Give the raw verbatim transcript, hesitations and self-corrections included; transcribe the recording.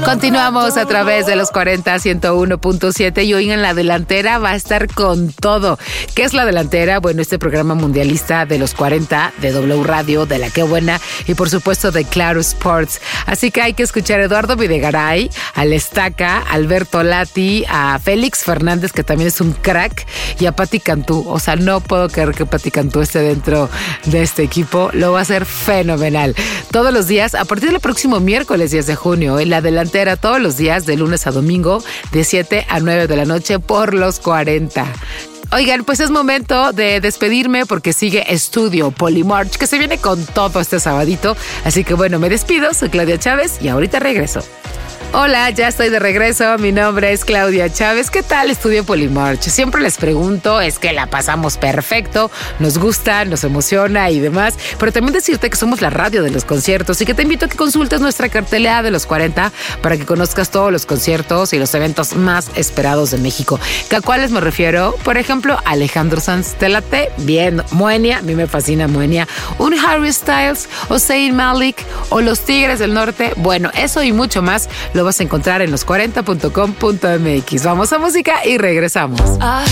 Continuamos a través de los cuarenta, ciento uno punto siete y hoy en la delantera va a estar con todo. ¿Qué es la delantera? Bueno, este programa mundialista de los cuarenta de W Radio, de La Qué Buena y por supuesto de Claro Sports. Así que hay que escuchar a Eduardo Videgaray, al Estaca, a Alberto Lati, a Félix Fernández, que también es un crack, y a Pati Cantú. O sea, no puedo creer que Pati Cantú esté dentro de este equipo. Lo va a hacer fenomenal. Todos los días, a partir del próximo miércoles diez de junio, en la delantera, todos los días, de lunes a domingo, de siete a nueve de la noche por los cuarenta. Oigan, pues es momento de despedirme porque sigue Estudio Polymarch, que se viene con todo este sabadito. Así que bueno, me despido, soy Claudia Chávez y ahorita regreso. Hola, ya estoy de regreso. Mi nombre es Claudia Chávez. ¿Qué tal Estudio Polymarch? Siempre les pregunto, es que la pasamos perfecto, nos gusta, nos emociona y demás, pero también decirte que somos la radio de los conciertos y que te invito a que consultes nuestra cartelera de los cuarenta para que conozcas todos los conciertos y los eventos más esperados de México. ¿A cuáles me refiero? Por ejemplo, Alejandro Sanz, ¿te late? Bien. Moenia, a mí me fascina Moenia. Un Harry Styles o Zayn Malik o los Tigres del Norte. Bueno, eso y mucho más lo vas a encontrar en los cuarenta punto com punto m x. Vamos a música y regresamos.